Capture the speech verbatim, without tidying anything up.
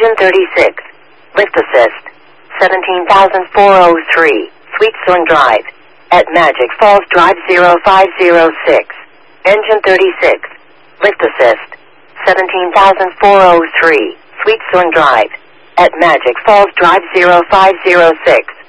Engine thirty-six. Lift assist. seventeen thousand four hundred three. Sweet Swing Drive. At Magic Falls Drive zero five zero six. Engine thirty-six. Lift assist. seventeen thousand four hundred three. Sweet Swing Drive. At Magic Falls Drive zero five zero six.